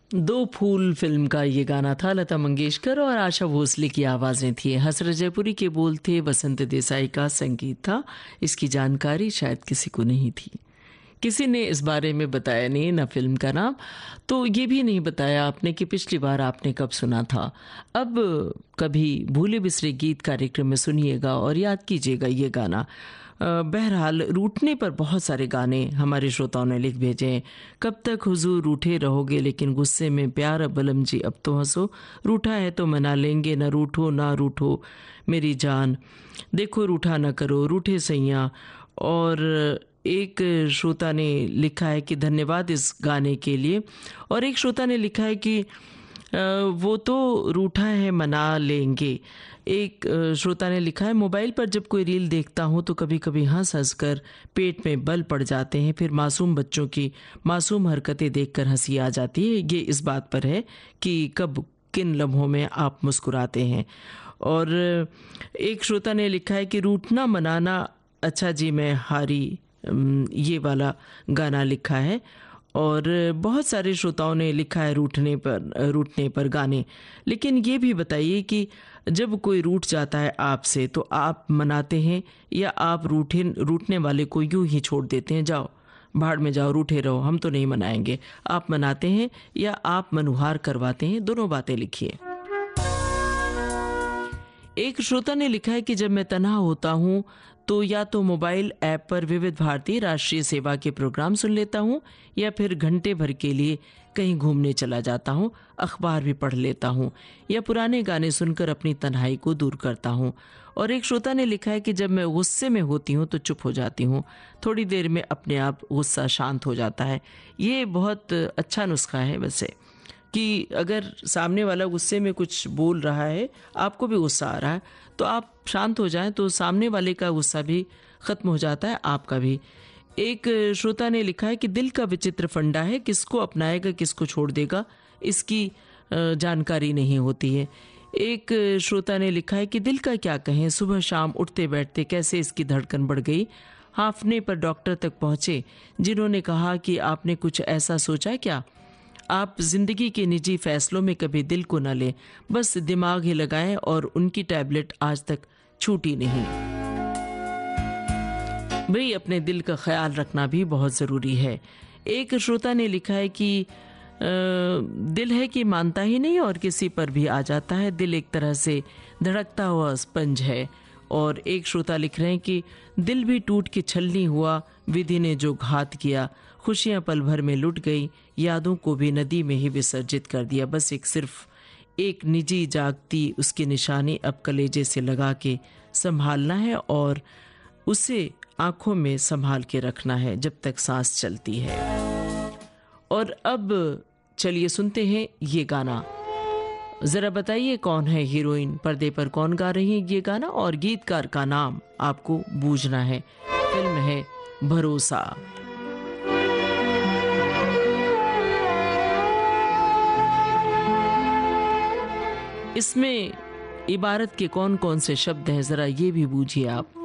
दो फूल फिल्म का ये गाना था। लता मंगेशकर और आशा भोसले की आवाज़ें थी। हसरत जयपुरी के बोल थे, वसंत देसाई का संगीत था। इसकी जानकारी शायद किसी को नहीं थी, किसी ने इस बारे में बताया नहीं, ना फिल्म का नाम, तो ये भी नहीं बताया आपने कि पिछली बार आपने कब सुना था। अब कभी भूले बिसरे गीत कार्यक्रम में सुनिएगा और याद कीजिएगा ये गाना। बहरहाल रूठने पर बहुत सारे गाने हमारे श्रोताओं ने लिख भेजे हैं। कब तक हुजूर रूठे रहोगे लेकिन गुस्से में प्यार, बलम जी अब तो हंसो, रूठा है तो मना लेंगे, ना रूठो ना रूठो मेरी जान, देखो रूठा ना करो रूठे सैया। और एक श्रोता ने लिखा है कि धन्यवाद इस गाने के लिए, और एक श्रोता ने लिखा है कि वो तो रूठा है मना लेंगे। एक श्रोता ने लिखा है, मोबाइल पर जब कोई रील देखता हूँ तो कभी कभी हंस हंस कर पेट में बल पड़ जाते हैं, फिर मासूम बच्चों की मासूम हरकतें देखकर हंसी आ जाती है। ये इस बात पर है कि कब किन लम्हों में आप मुस्कुराते हैं। और एक श्रोता ने लिखा है कि रूठना मनाना अच्छा जी मैं हारी, ये वाला गाना लिखा है। और बहुत सारे श्रोताओं ने लिखा है रूठने पर गाने। लेकिन ये भी बताइए कि जब कोई रूठ जाता है आपसे तो आप मनाते हैं या आप रूठने वाले को यूं ही छोड़ देते हैं, जाओ भाड़ में जाओ, रूठे रहो, हम तो नहीं मनाएंगे। आप मनाते हैं या आप मनुहार करवाते हैं, दोनों बातें लिखिए। एक श्रोता ने लिखा है कि जब मैं तन्हा होता हूँ तो या तो मोबाइल ऐप पर विविध भारती राष्ट्रीय सेवा के प्रोग्राम सुन लेता हूँ या फिर घंटे भर के लिए कहीं घूमने चला जाता हूँ, अखबार भी पढ़ लेता हूँ या पुराने गाने सुनकर अपनी तन्हाई को दूर करता हूँ। और एक श्रोता ने लिखा है कि जब मैं गुस्से में होती हूँ तो चुप हो जाती हूँ, थोड़ी देर में अपने आप गुस्सा शांत हो जाता है। ये बहुत अच्छा नुस्खा है वैसे, कि अगर सामने वाला गुस्से में कुछ बोल रहा है, आपको भी गुस्सा आ रहा है, तो आप शांत हो जाएं तो सामने वाले का गुस्सा भी ख़त्म हो जाता है, आपका भी। एक श्रोता ने लिखा है कि दिल का विचित्र फंडा है, किसको अपनाएगा किसको छोड़ देगा इसकी जानकारी नहीं होती है। एक श्रोता ने लिखा है कि दिल का क्या कहें, सुबह शाम उठते बैठते कैसे इसकी धड़कन बढ़ गई। हांफने पर डॉक्टर तक पहुँचे, जिन्होंने कहा कि आपने कुछ ऐसा सोचा क्या। आप जिंदगी के निजी फैसलों में कभी दिल को न लें, बस दिमाग ही लगाएं, और उनकी टैबलेट आज तक छूटी नहीं। भाई अपने दिल का ख्याल रखना भी बहुत ज़रूरी है। एक श्रोता ने लिखा है कि दिल है कि मानता ही नहीं और किसी पर भी आ जाता है, दिल एक तरह से धड़कता हुआ स्पंज है। और एक श्रोता लिख रहे हैं कि दिल भी टूट के छलनी हुआ, विधि ने जो घात किया, खुशियां पल भर में लुट गई, यादों को भी नदी में ही विसर्जित कर दिया। बस सिर्फ एक निजी जागती उसकी निशानी अब कलेजे से लगा के संभालना है और उसे आंखों में संभाल के रखना है जब तक सांस चलती है। और अब चलिए सुनते हैं ये गाना। जरा बताइए कौन है हीरोइन, पर्दे पर कौन गा रही है ये गाना, और गीतकार का नाम आपको बूझना है। फिल्म है भरोसा। इसमें इबारत के कौन कौन से शब्द हैं, जरा ये भी बूझिए आप।